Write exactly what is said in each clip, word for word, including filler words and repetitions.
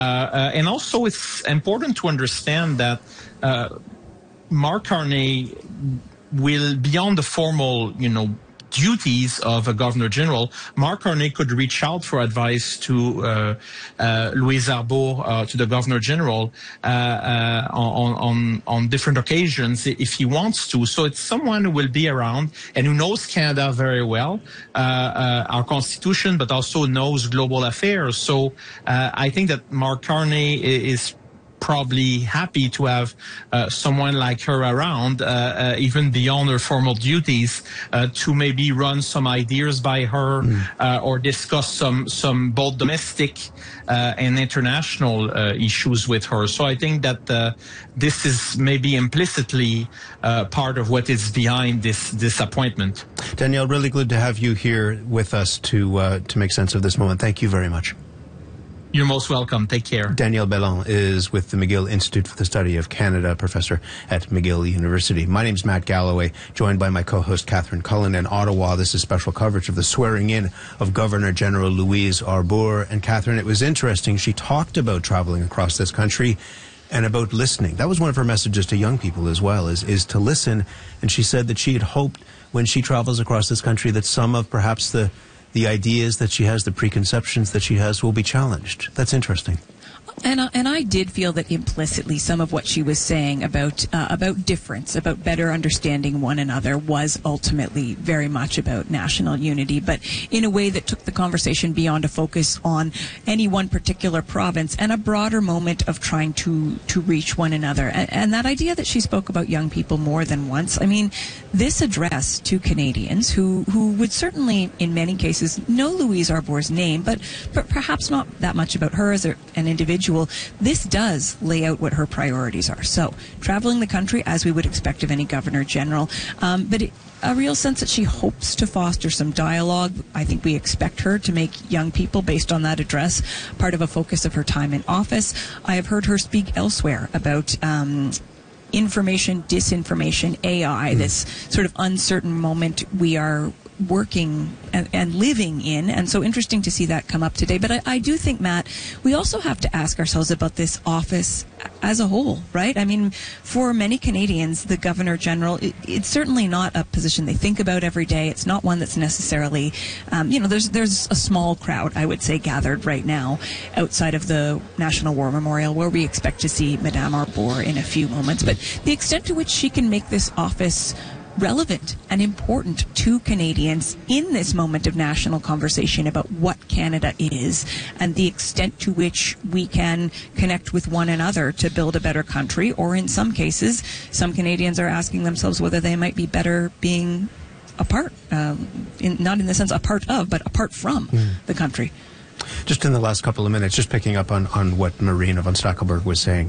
uh, and also, it's important to understand that uh, Mark Carney will, beyond the formal, you know, duties of a governor general, Mark Carney could reach out for advice to uh, uh, Louise Arbour, uh, to the governor general, uh, uh, on, on on different occasions if he wants to. So it's someone who will be around and who knows Canada very well, uh, uh, our constitution, but also knows global affairs. So uh, I think that Mark Carney is probably happy to have uh, someone like her around, uh, uh, even beyond her formal duties, uh, to maybe run some ideas by her, mm. uh, or discuss some some both domestic uh, and international uh, issues with her. So I think that uh, this is maybe implicitly uh, part of what is behind this this appointment. Danielle, really good to have you here with us to uh, to make sense of this moment. Thank you very much. You're most welcome. Take care. Danielle Bellon is with the McGill Institute for the Study of Canada, professor at McGill University. My name's Matt Galloway, joined by my co-host Catherine Cullen in Ottawa. This is special coverage of the swearing-in of Governor General Louise Arbour. And Catherine, it was interesting. She talked about traveling across this country and about listening. That was one of her messages to young people as well, is, is to listen. And she said that she had hoped when she travels across this country that some of perhaps the the ideas that she has, the preconceptions that she has, will be challenged. That's interesting. And I, and I did feel that implicitly some of what she was saying about uh, about difference, about better understanding one another, was ultimately very much about national unity, but in a way that took the conversation beyond a focus on any one particular province and a broader moment of trying to, to reach one another. And, and that idea that she spoke about young people more than once, I mean, this address to Canadians who, who would certainly, in many cases, know Louise Arbour's name, but, but perhaps not that much about her as a, an individual. This does lay out what her priorities are. So, traveling the country as we would expect of any governor general, um, but it, a real sense that she hopes to foster some dialogue. I think we expect her to make young people, based on that address, part of a focus of her time in office. I have heard her speak elsewhere about um, information, disinformation, A I, mm. this sort of uncertain moment we are working and, and living in, and so interesting to see that come up today. But I, I do think, Matt, we also have to ask ourselves about this office as a whole, right? I mean, for many Canadians, the Governor General, it, it's certainly not a position they think about every day. It's not one that's necessarily, um, you know, there's there's a small crowd, I would say, gathered right now outside of the National War Memorial, where we expect to see Madame Arbour in a few moments. But the extent to which she can make this office relevant and important to Canadians in this moment of national conversation about what Canada is and the extent to which we can connect with one another to build a better country, or in some cases, some Canadians are asking themselves whether they might be better being apart, um, in, not in the sense a part of, but apart from mm. the country. Just in the last couple of minutes, just picking up on, on what Marina von Stackelberg was saying,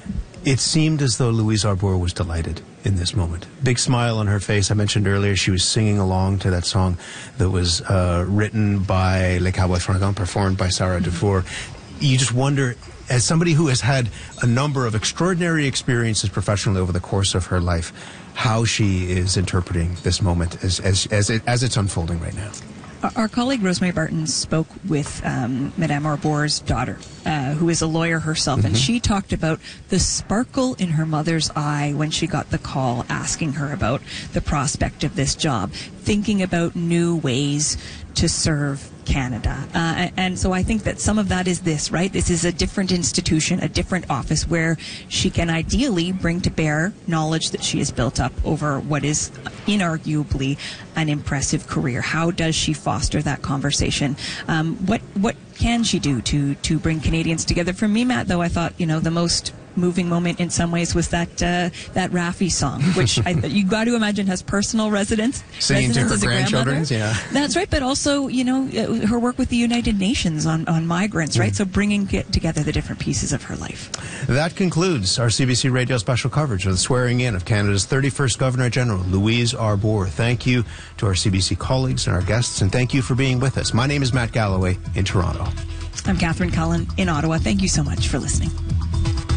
it seemed as though Louise Arbour was delighted in this moment. Big smile on her face. I mentioned earlier she was singing along to that song that was uh, written by Les Cowboys Fringants, performed by Sarah Dufour. You just wonder, as somebody who has had a number of extraordinary experiences professionally over the course of her life, how she is interpreting this moment as, as, as, it, as it's unfolding right now. Our colleague Rosemary Barton spoke with um, Madame Arbour's daughter, uh, who is a lawyer herself, mm-hmm. and she talked about the sparkle in her mother's eye when she got the call asking her about the prospect of this job, thinking about new ways to serve Canada. Uh, and so I think that some of that is this, right? This is a different institution, a different office where she can ideally bring to bear knowledge that she has built up over what is inarguably an impressive career. How does she foster that conversation? Um, what what can she do to to bring Canadians together? For me, Matt, though, I thought, you know, the most moving moment in some ways was that uh, that Raffi song, which I, you got to imagine has personal resonance. Singing to her grandchildren, yeah. That's right, but also, you know, her work with the United Nations on, on migrants, right? Mm. So bringing get together the different pieces of her life. That concludes our C B C Radio special coverage of the swearing in of Canada's thirty-first Governor General, Louise Arbour. Thank you to our C B C colleagues and our guests, and thank you for being with us. My name is Matt Galloway in Toronto. I'm Catherine Cullen in Ottawa. Thank you so much for listening.